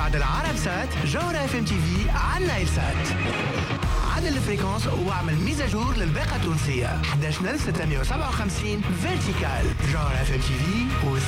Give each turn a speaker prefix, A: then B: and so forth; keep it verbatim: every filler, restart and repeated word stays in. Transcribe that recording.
A: بعد العرب سات جوهرة اف ام تي في على نايل سات. عدل الفريكونس واعمل ميزاجور للباقة التونسية. أحد عشر ألف وستمائة وسبعة وخمسين فيرتيكال. جوهرة اف ام تي في